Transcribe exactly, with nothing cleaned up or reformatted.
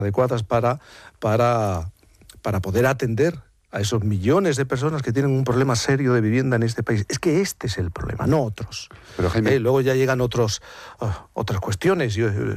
adecuadas para, para, para poder atender a esos millones de personas que tienen un problema serio de vivienda en este país. Es que este es el problema, no otros. Pero, Jaime... Eh, luego ya llegan otros, uh, otras cuestiones. Yo,